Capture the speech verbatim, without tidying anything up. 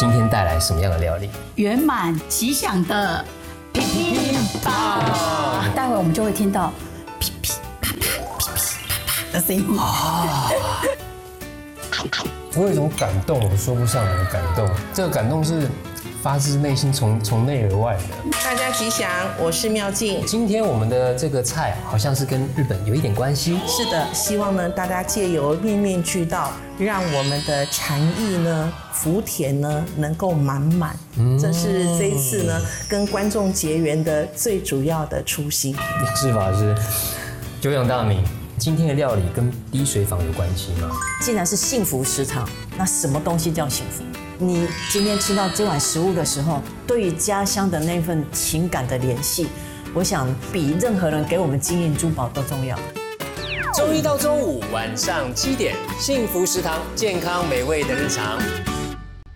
今天带来什么样的料理？ 圆满吉祥的噼噼啪，待会我们就会听到噼噼啪啪、噼噼啪啪的声音。 我有一种感动，我说不上来的感动。这个感动是发自内心从，从从内而外的。 大家吉祥，我是妙静。 今天我们的这个菜好像是跟日本有一点关系。 是的，希望呢大家借由面面俱到，让我们的禅意呢、福田呢能够满满。嗯，这是这一次呢跟观众结缘的最主要的初心。 是法师，久仰大名。今天的料理跟滴水坊有关系吗？ 既然是幸福食堂，那什么东西叫幸福？你今天吃到这碗食物的时候，对于家乡的那份情感的联系，我想比任何人给我们金银珠宝都重要。 周一到周五晚上七点，幸福食堂，健康美味的日常。